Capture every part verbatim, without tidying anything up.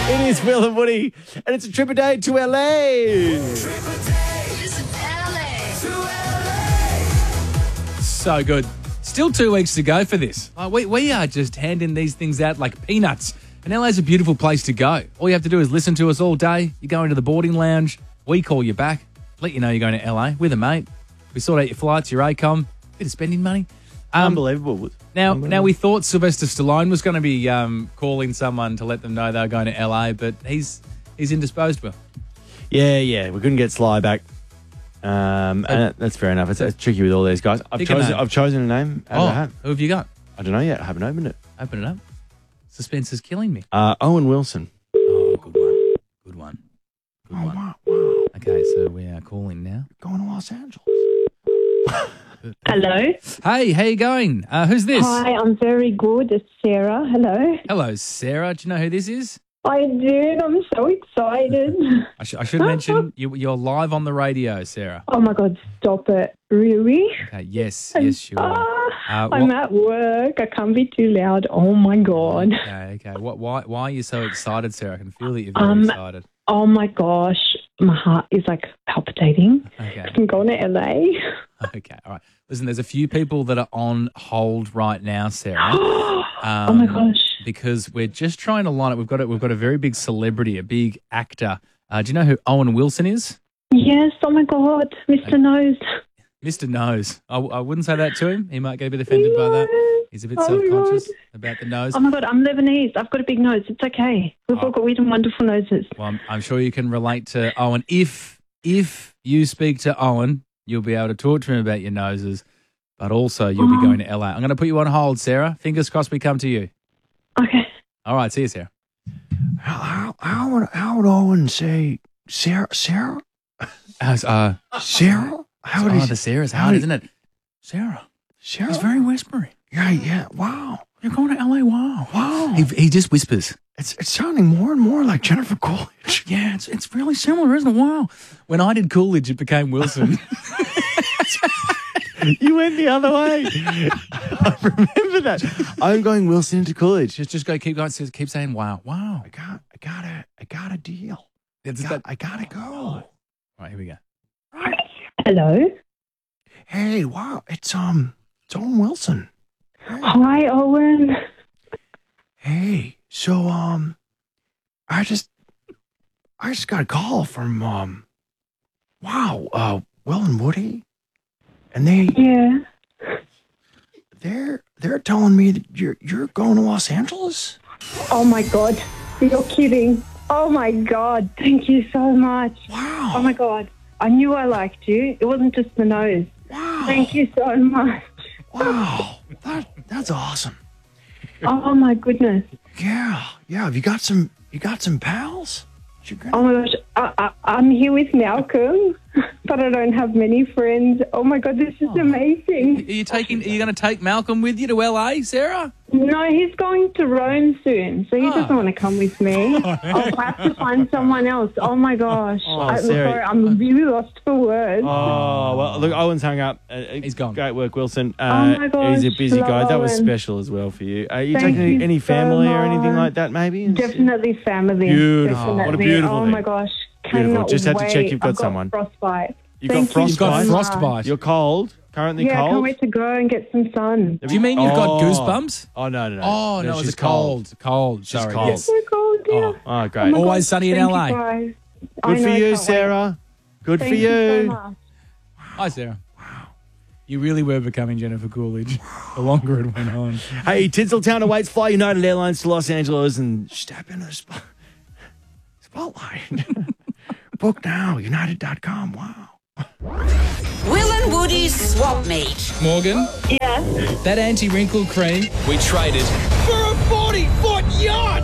It is Will and Woody, and it's a trip a day to L A. So good. Still two weeks to go for this. Like we, we are just handing these things out like peanuts. And L A's a beautiful place to go. All you have to do is listen to us all day. You go into the boarding lounge. We call you back. Let you know you're going to L A with a mate. We sort out your flights, your A C O M, bit of spending money. Um, Unbelievable. Now, Unbelievable. now we thought Sylvester Stallone was going to be um, calling someone to let them know they were going to L A, but he's he's indisposed, Will. Yeah, yeah. We couldn't get Sly back. Um, and that's fair enough. It's, it's tricky with all these guys. I've Pick a chosen, name. I've chosen a name out of Oh, the hat. who have you got? I don't know yet. I haven't opened it. Open it up. Suspense is killing me. Uh, Owen Wilson. Oh, good one. Good one. Good Oh, one. wow, wow. Okay, so we are calling now. Going to Los Angeles. Hello. Hey, how you going? Uh, who's this? Hi, I'm very good. It's Sarah. Hello. Hello, Sarah. Do you know who this is? I do. I'm so excited. I, sh- I should mention you, you're live on the radio, Sarah. Oh my God, stop it. Really? Okay, yes, yes, you are. Ah, Uh, I'm what- at work. I can't be too loud. Oh my God. Okay, okay. What? Why? Why are you so excited, Sarah? I can feel that you're very Um, excited. Oh my gosh. My heart is like palpitating. Okay, I'm going to L A. okay. All right. Listen, there's a few people that are on hold right now, Sarah. oh Um, my gosh. Because we're just trying to line up. We've got a, we've got a very big celebrity, a big actor. Uh, do you know who Owen Wilson is? Yes. Oh my God. Mister Nose. Mister Nose. I, I wouldn't say that to him. He might get a bit offended by that. He's a bit Oh my self-conscious God. about the nose. Oh my God. I'm Lebanese. I've got a big nose. It's okay. We've Oh. all got weird and wonderful noses. Well, I'm, I'm sure you can relate to Owen. If if you speak to Owen, you'll be able to talk to him about your noses, but also you'll Oh. be going to L A. I'm going to put you on hold, Sarah. Fingers crossed we come to you. Okay. All right, see you, Sarah. How, how, how, would, how would Owen say Sarah? Sarah? As, uh, Sarah? How would oh, he the Sarah's how hard, did- isn't it? Sarah. Sarah? He's very whispery. Yeah, yeah. Wow. You're going to L A? Wow. Wow. He, he just whispers. It's it's sounding more and more like Jennifer Coolidge. Yeah, it's it's really similar, isn't it? Wow. When I did Coolidge, it became Wilson. You went the other way. I remember that. I'm going Wilson into Coolidge. just just go, keep going, keep saying wow, wow. I got, I got a, I got a deal. It's I, that- got, I gotta go. All right, here we go. Hello. Hey, wow, it's um, it's Owen Wilson. Hi, Owen. Hey, so um, I just, I just got a call from um, wow, uh, Will and Woody, and they, Yeah. they're, they're telling me that you're, you're going to Los Angeles. Oh my God. You're kidding. Oh my God. Thank you so much. Wow. Oh my God. I knew I liked you. It wasn't just the nose. Wow. Thank you so much. Wow. That that's awesome. Oh my goodness. Yeah. Yeah. Have you got some? You got some pals? You're gonna- Oh my gosh. I, I, I'm here with Malcolm, but I don't have many friends. Oh my God. This is Are amazing. you taking? Are you going to take Malcolm with you to L A, Sarah? No, he's going to Rome soon, so he Oh. doesn't want to come with me. I'll have to find someone else. Oh my gosh. Oh, I, Sarah. sorry, I'm really lost for words. Oh well, look, Owen's hung up. Uh, He's gone. Great work, Wilson. Uh, Oh my gosh, he's a busy love guy. That was Owen. special as well for you. Are you Thank taking any, you any so family or anything much. like that? Maybe. Definitely family. Beautiful. Definitely. What a beautiful Oh thing. my gosh. Beautiful. Cannot Just had to wait. check you've got I've got someone. frostbite. You've Thank got you You've got frostbite. so much. frostbite. You're cold. Currently Yeah, I cold. can't wait to go and get some sun. Do you mean you've got Oh. goosebumps? Oh no, no, no. Oh no, she's it's cold. Cold. She's Sorry. cold. Yes. So cold, yeah. Oh. Oh, great. Oh my Always God, sunny in thank L A. you guys. I Good for know, you, can't wait. Sarah. Good Thank for you so you. much. Hi, Sarah. Wow. You really were becoming Jennifer Coolidge the longer it went on. Hey, Tinseltown awaits. Fly United Airlines to Los Angeles and step in a spot. Spotlight. Book now. United dot com. Wow. Will and Woody's swap meet. Morgan, Yeah. that anti-wrinkle cream we traded for a forty-foot yacht.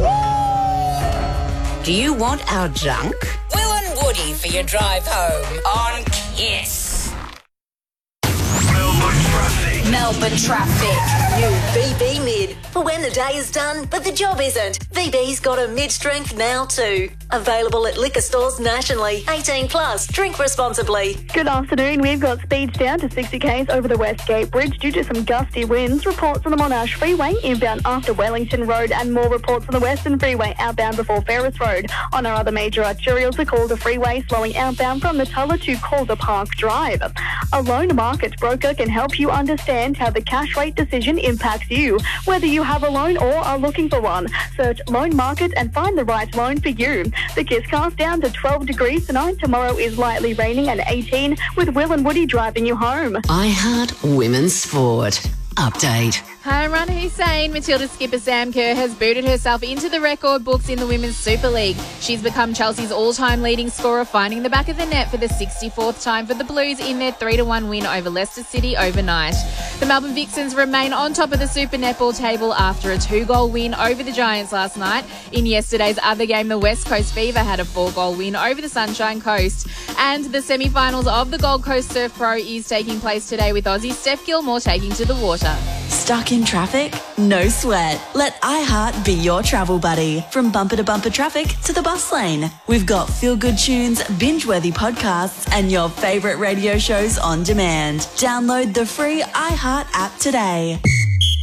Do you want our junk? Will and Woody for your drive home on Kiss. Melbourne traffic. Melbourne traffic. New B B Mid. day for when the day is done, but the job isn't. V B's got a mid-strength now too. Available at liquor stores nationally. eighteen plus. Drink responsibly. Good afternoon. We've got speeds down to sixty k's over the Westgate Bridge due to some gusty winds. Reports on the Monash Freeway inbound after Wellington Road, and more reports on the Western Freeway outbound before Ferris Road. On our other major arterials, the Calder Freeway slowing outbound from the Tulla to Calder Park Drive. A loan market broker can help you understand how the cash rate decision impacts you, whether you have a loan or are looking for one. Search Loan Market and find the right loan for you. The Kisscast down to twelve degrees tonight. Tomorrow is lightly raining and eighteen, with Will and Woody driving you home. iHeart Women's Sport. Update. Home run Hussein, Matilda skipper Sam Kerr has booted herself into the record books in the Women's Super League. She's become Chelsea's all-time leading scorer, finding the back of the net for the sixty-fourth time for the Blues in their three to one win over Leicester City overnight. The Melbourne Vixens remain on top of the Super Netball table after a two-goal win over the Giants last night. In yesterday's other game, the West Coast Fever had a four-goal win over the Sunshine Coast. And the semi-finals of the Gold Coast Surf Pro is taking place today, with Aussie's Steph Gilmore taking to the water. Stuck in traffic? No sweat. Let iHeart be your travel buddy. From bumper to bumper traffic to the bus lane. We've got feel-good tunes, binge-worthy podcasts, and your favourite radio shows on demand. Download the free iHeart app today.